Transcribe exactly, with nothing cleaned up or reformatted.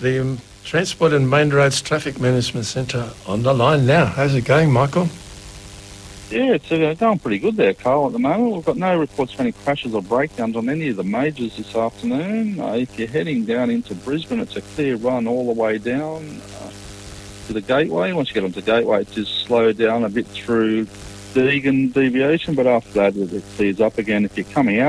the um, Transport and Main Roads Traffic Management Centre on the line now. How's it going, Michael? Yeah, it's uh, going pretty good there, Carl, at the moment. We've got no reports of any crashes or breakdowns on any of the majors this afternoon. Uh, if you're heading down into Brisbane, it's a clear run all the way down uh, to the Gateway. Once you get onto the Gateway, it just slow down a bit through Deagon deviation, but after that, it clears up again. If you're coming out